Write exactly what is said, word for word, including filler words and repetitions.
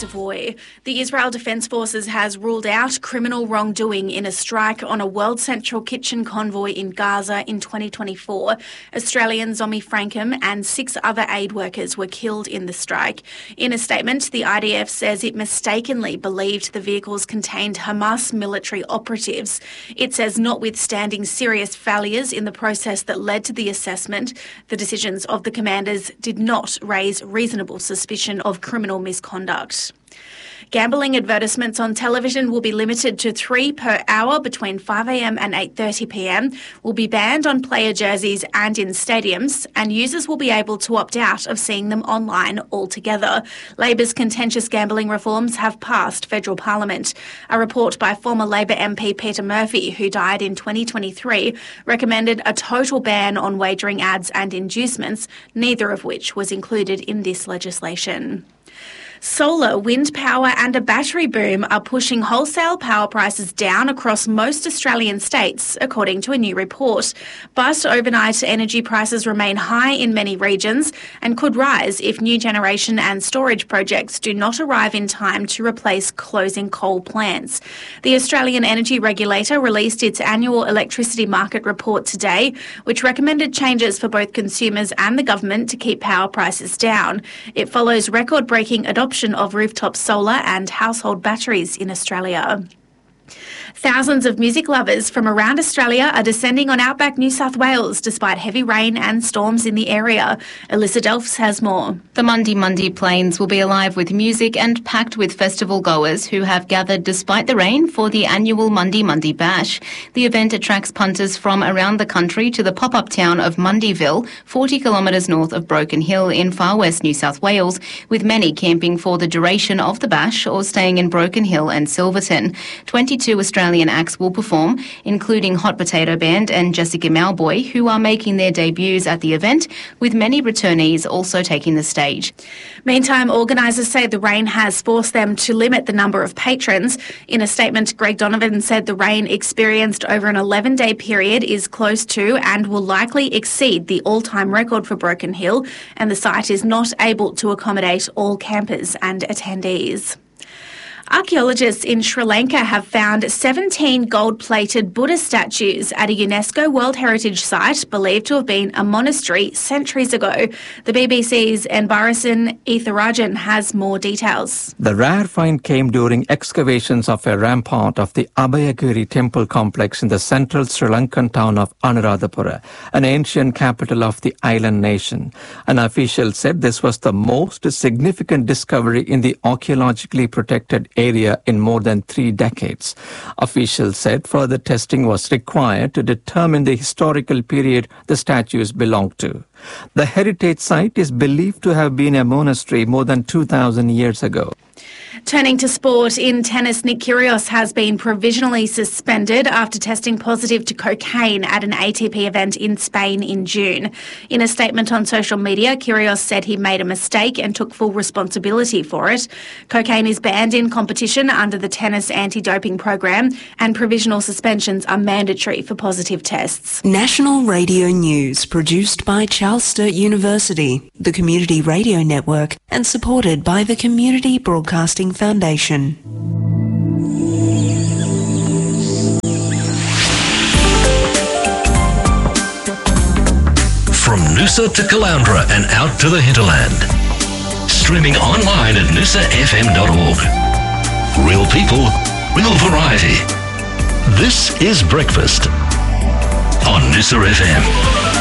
Devoy. The Israel Defence Forces has ruled out criminal wrongdoing in a strike on a World Central Kitchen convoy in Gaza in twenty twenty-four. Australian Zomi Frankham and six other aid workers were killed in the strike. In a statement, the I D F says it mistakenly believed the vehicles contained Hamas military operatives. It says notwithstanding serious failures in the process that led to the assessment, the decisions of the commanders did not raise reasonable suspicion of criminal misconduct. Gambling advertisements on television will be limited to three per hour between five a m and eight thirty p m, will be banned on player jerseys and in stadiums, and users will be able to opt out of seeing them online altogether. Labor's contentious gambling reforms have passed federal parliament. A report by former Labor M P Peter Murphy, who died in twenty twenty-three, recommended a total ban on wagering ads and inducements, neither of which was included in this legislation. Solar, wind power and a battery boom are pushing wholesale power prices down across most Australian states, according to a new report. But overnight energy prices remain high in many regions and could rise if new generation and storage projects do not arrive in time to replace closing coal plants. The Australian Energy Regulator released its annual electricity market report today, which recommended changes for both consumers and the government to keep power prices down. It follows record-breaking adoption of rooftop solar and household batteries in Australia. Thousands of music lovers from around Australia are descending on outback New South Wales despite heavy rain and storms in the area. Alyssa Delphs has more. The Mundi Mundi Plains will be alive with music and packed with festival goers who have gathered despite the rain for the annual Mundi Mundi Bash. The event attracts punters from around the country to the pop-up town of Mundyville, forty kilometres north of Broken Hill in far west New South Wales, with many camping for the duration of the bash or staying in Broken Hill and Silverton. twenty-two Australian acts will perform, including Hot Potato Band and Jessica Malboy, who are making their debuts at the event, with many returnees also taking the stage. Meantime, organisers say the rain has forced them to limit the number of patrons. In a statement, Greg Donovan said the rain experienced over an eleven-day period is close to and will likely exceed the all-time record for Broken Hill, and the site is not able to accommodate all campers and attendees. Archaeologists in Sri Lanka have found seventeen gold-plated Buddha statues at a UNESCO World Heritage Site believed to have been a monastery centuries ago. The B B C's Enbarasan Etharajan has more details. The rare find came during excavations of a rampart of the Abhayagiri temple complex in the central Sri Lankan town of Anuradhapura, an ancient capital of the island nation. An official said this was the most significant discovery in the archaeologically protected area in more than three decades. Officials said further testing was required to determine the historical period the statues belonged to. The heritage site is believed to have been a monastery more than two thousand years ago. Turning to sport, in tennis, Nick Kyrgios has been provisionally suspended after testing positive to cocaine at an A T P event in Spain in June. In a statement on social media, Kyrgios said he made a mistake and took full responsibility for it. Cocaine is banned in competition under the tennis anti-doping program, and provisional suspensions are mandatory for positive tests. National Radio News, produced by Charles Sturt University, the Community Radio Network, and supported by the Community Broadcasting Foundation. From Noosa to Caloundra and out to the hinterland. Streaming online at noosa f m dot org. Real people, real variety. This is Breakfast on Noosa F M.